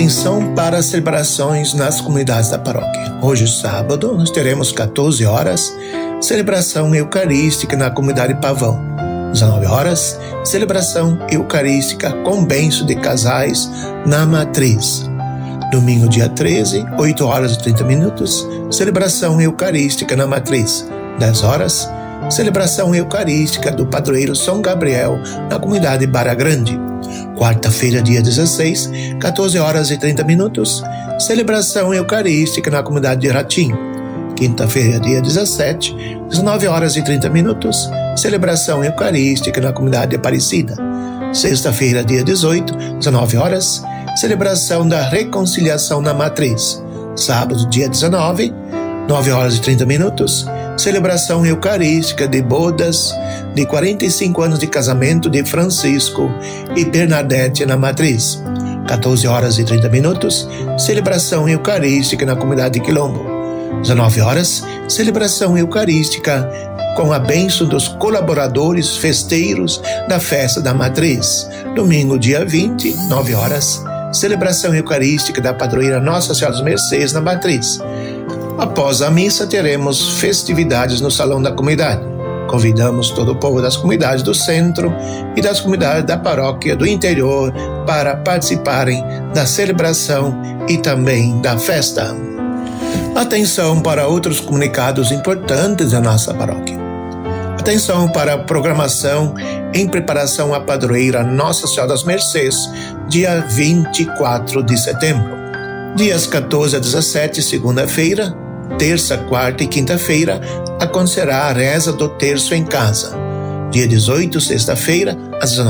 Atenção para as celebrações nas comunidades da paróquia. Hoje, sábado, nós teremos 14 horas, celebração eucarística na comunidade Pavão. 19 horas, celebração eucarística com bênção de casais na Matriz. Domingo, dia 13, 8 horas e 30 minutos, celebração eucarística na Matriz. 10 horas, celebração eucarística do padroeiro São Gabriel na comunidade Barra Grande. Quarta-feira, dia 16, 14 horas e 30 minutos, celebração eucarística na comunidade de Ratim. Quinta-feira, dia 17, 19 horas e 30 minutos, celebração eucarística na comunidade de Aparecida. Sexta-feira, dia 18, 19 horas, celebração da reconciliação na Matriz. Sábado, dia 19, 9 horas e 30 minutos, celebração eucarística de bodas de 45 anos de casamento de Francisco e Bernadette na Matriz. 14 horas e 30 minutos, celebração eucarística na comunidade de Quilombo. 19 horas, celebração eucarística com a bênção dos colaboradores festeiros da festa da Matriz. Domingo, dia 20, 9 horas, celebração eucarística da padroeira Nossa Senhora das Mercês na Matriz. Após a missa, teremos festividades no salão da comunidade. Convidamos todo o povo das comunidades do centro e das comunidades da paróquia do interior para participarem da celebração e também da festa. Atenção para outros comunicados importantes da nossa paróquia. Atenção para a programação em preparação à padroeira Nossa Senhora das Mercês, dia 24 de setembro. Dias 14 a 17, segunda-feira, terça, quarta e quinta-feira, acontecerá a reza do terço em casa. Dia 18, sexta-feira, às 19